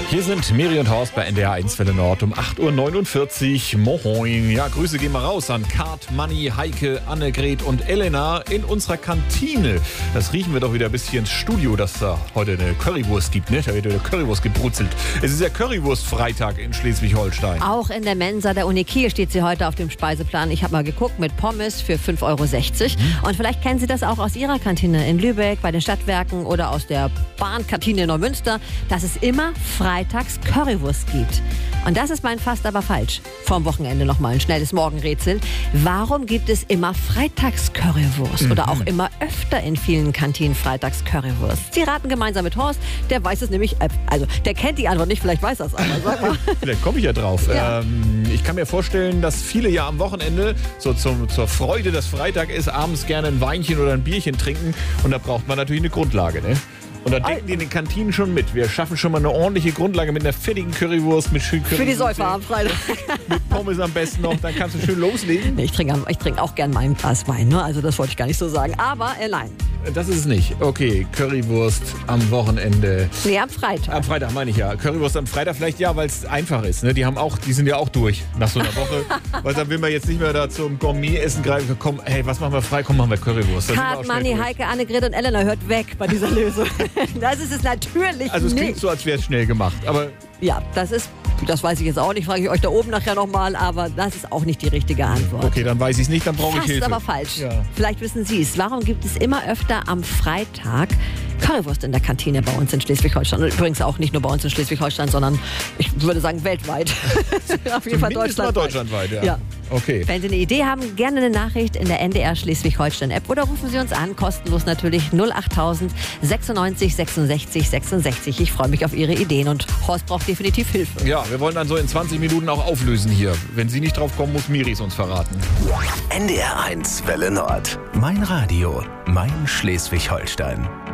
Hier sind Miri und Horst bei NDR 1 Welle Nord um 8.49 Uhr. Moin. Ja, Grüße gehen mal raus an Kart, Manni, Heike, Annegret und Elena in unserer Kantine. Das riechen wir doch wieder bis hier ins Studio, dass da heute eine Currywurst gibt, ne? Da wird eine Currywurst gebrutzelt. Es ist ja Currywurst-Freitag in Schleswig-Holstein. Auch in der Mensa der Uni Kiel steht sie heute auf dem Speiseplan. Ich habe mal geguckt, mit Pommes für 5,60 Euro. Und vielleicht kennen Sie das auch aus Ihrer Kantine in Lübeck, bei den Stadtwerken oder aus der Bahnkantine in Neumünster, dass es immer freitags Currywurst gibt. Und das ist mein Fast aber falsch. Vorm Wochenende nochmal ein schnelles Morgenrätsel. Warum gibt es immer freitags Currywurst? Oder auch immer öfter in vielen Kantinen freitags Currywurst? Sie raten gemeinsam mit Horst, der weiß es nämlich, also der kennt die Antwort nicht, vielleicht weiß er es aber. Sag mal. Vielleicht komme ich ja drauf. Ja. Ich kann mir vorstellen, dass viele ja am Wochenende so zur Freude, dass Freitag ist, abends gerne ein Weinchen oder ein Bierchen trinken. Und da braucht man natürlich eine Grundlage, ne? Und da denken die in den Kantinen schon mit. Wir schaffen schon mal eine ordentliche Grundlage mit einer fettigen Currywurst, mit schön Für die Säufer am Freitag. Mit Pommes am besten noch, dann kannst du schön loslegen. Ich trinke auch gern mal ein Glas Wein, ne? Also das wollte ich gar nicht so sagen. Aber nein. Das ist es nicht. Okay, Currywurst am Wochenende. Nee, am Freitag. Am Freitag meine ich ja. Currywurst am Freitag vielleicht ja, weil es einfach ist. Ne? Die sind ja auch durch nach so einer Woche. Weil dann will man jetzt nicht mehr da zum Gourmet-Essen greifen. Komm, hey, was machen wir frei? Komm, machen wir Currywurst. Kart, Manni, Heike, Annegret und Elena hört weg bei dieser Lösung. Das ist es natürlich Also es klingt nicht. so, als wäre es schnell gemacht. Aber Ja, das weiß ich jetzt auch nicht, frage ich euch da oben nachher nochmal, aber das ist auch nicht die richtige Antwort. okay, dann weiß ich es nicht, dann brauche ich Fast Hilfe. aber falsch. Ja. Vielleicht wissen Sie es. Warum gibt es immer öfter am Freitag Currywurst in der Kantine bei uns in Schleswig-Holstein? Und übrigens auch nicht nur bei uns in Schleswig-Holstein, sondern ich würde sagen weltweit. Auf jeden Fall Zumindest mal deutschlandweit, ja. Okay. Wenn Sie eine Idee haben, gerne eine Nachricht in der NDR Schleswig-Holstein-App oder rufen Sie uns an, kostenlos natürlich 08000 96 66 66. Ich freue mich auf Ihre Ideen und Horst braucht definitiv Hilfe. Ja, wir wollen dann so in 20 Minuten auch auflösen hier. Wenn Sie nicht drauf kommen, muss Miri es uns verraten. NDR 1 Welle Nord. Mein Radio, mein Schleswig-Holstein.